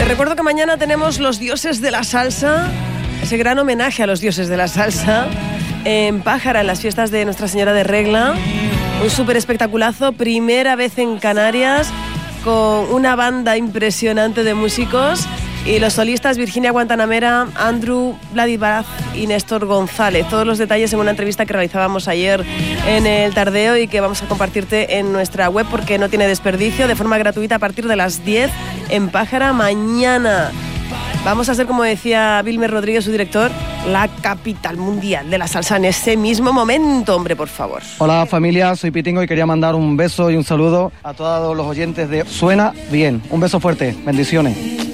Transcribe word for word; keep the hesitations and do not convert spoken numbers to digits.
recuerdo que mañana tenemos los dioses de la salsa, ese gran homenaje a los dioses de la salsa en Pájara, en las fiestas de Nuestra Señora de Regla. Un súper espectaculazo, primera vez en Canarias, con una banda impresionante de músicos y los solistas Virginia Guantanamera, Andrew Vladivaz y Néstor González. Todos los detalles en una entrevista que realizábamos ayer en el Tardeo y que vamos a compartirte en nuestra web porque no tiene desperdicio, de forma gratuita a partir de las diez en Pájara mañana. Vamos a ser, como decía Vilmer Rodríguez, su director, la capital mundial de la salsa en ese mismo momento, hombre, por favor. Hola familia, soy Pitingo y quería mandar un beso y un saludo a todos los oyentes de Suena Bien. Un beso fuerte, bendiciones.